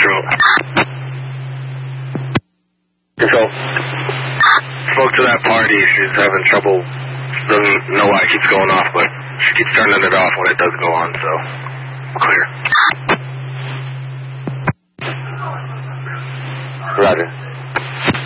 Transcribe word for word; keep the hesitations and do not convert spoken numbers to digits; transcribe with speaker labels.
Speaker 1: throat.
Speaker 2: Control.
Speaker 1: Spoke to that party. She's having trouble. Doesn't know why it keeps going off, but she keeps turning it off when it does go on, so clear.
Speaker 2: Roger.